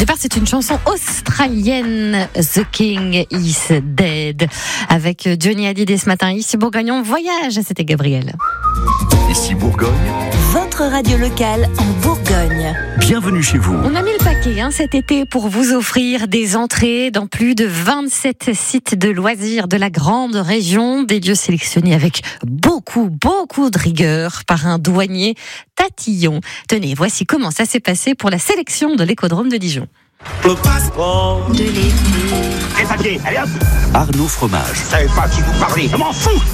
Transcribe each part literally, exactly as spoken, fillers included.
Au départ, c'est une chanson australienne, The King is Dead, avec Johnny Hallyday ce matin. Ici Bourgogne, on voyage, c'était Gabriel. Ici Bourgogne, votre radio locale en Bourgogne. Bienvenue chez vous. On a mis le paquet hein, cet été pour vous offrir des entrées dans plus de vingt-sept sites de loisirs de la grande région, des lieux sélectionnés avec beaucoup, beaucoup de rigueur par un douanier tatillon. Tenez, voici comment ça s'est passé pour la sélection de l'écodrome de Dijon. Le passeport De l'été. Les papiers, allez hop. Arnaud Fromage. Je savais pas qui vous parlez, je m'en fous.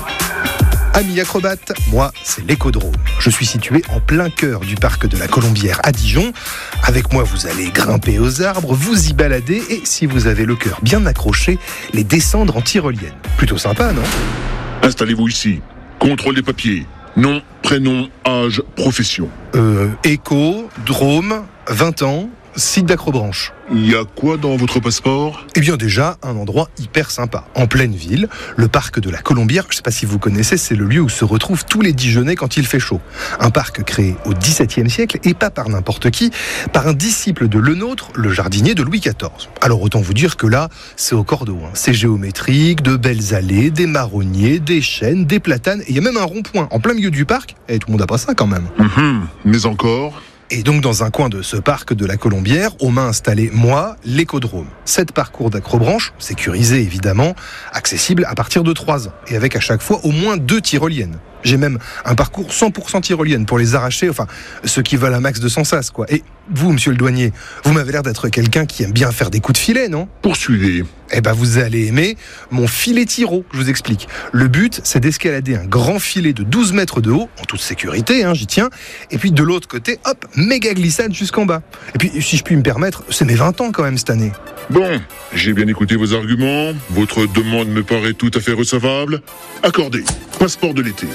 Amis acrobates, moi c'est l'écodrome. Je suis situé en plein cœur du parc de la Colombière à Dijon. Avec moi vous allez grimper aux arbres, vous y balader et si vous avez le cœur bien accroché, les descendre en tyrolienne. Plutôt sympa, non ? Installez-vous ici. Contrôle des papiers. Nom, prénom, âge, profession. Euh, éco, drome, vingt ans, site d'Acrobranche. Il y a quoi dans votre passeport ? Eh bien déjà, un endroit hyper sympa, en pleine ville, le parc de la Colombière. Je ne sais pas si vous connaissez, c'est le lieu où se retrouvent tous les Dijonnais quand il fait chaud. Un parc créé au dix-septième siècle, et pas par n'importe qui, par un disciple de Lenôtre, le jardinier de Louis quatorze. Alors autant vous dire que là, c'est au cordeau. Hein. C'est géométrique, de belles allées, des marronniers, des chênes, des platanes, et il y a même un rond-point en plein milieu du parc. Et tout le monde n'a pas ça quand même. Mmh, mais encore ? Et donc dans un coin de ce parc de la Colombière, on m'a installé, moi, l'écodrome. Sept parcours d'acrobranche, sécurisés évidemment, accessibles à partir de trois ans. Et avec à chaque fois au moins deux tyroliennes. J'ai même un parcours cent pour cent tyrolienne pour les arracher, enfin, ceux qui veulent un max de cent sas, quoi. Et vous, monsieur le douanier, vous m'avez l'air d'être quelqu'un qui aime bien faire des coups de filet, non ? Poursuivez. Eh ben, vous allez aimer mon filet tyro, je vous explique. Le but, c'est d'escalader un grand filet de douze mètres de haut, en toute sécurité, hein, j'y tiens, et puis de l'autre côté, hop, méga glissade jusqu'en bas. Et puis, si je puis me permettre, c'est mes vingt ans quand même cette année. Bon, j'ai bien écouté vos arguments. Votre demande me paraît tout à fait recevable. Accordé. Passeport de l'été.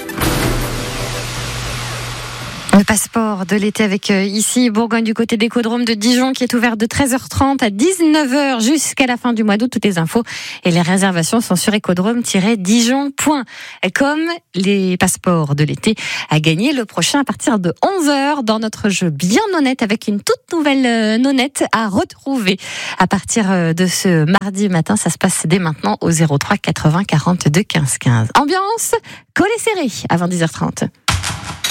Le passeport de l'été avec euh, ici Bourgogne du côté d'écodrome de Dijon qui est ouvert de treize heures trente à dix-neuf heures jusqu'à la fin du mois d'août. Toutes les infos et les réservations sont sur écodrome tiret dijon point com. Les passeports de l'été à gagner le prochain à partir de onze heures dans notre jeu Bien Nonnette avec une toute nouvelle euh, nonnette à retrouver à partir euh, de ce mardi matin. Ça se passe dès maintenant au zéro trois quatre-vingts quarante-deux quinze quinze. Ambiance collé serré avant dix heures trente.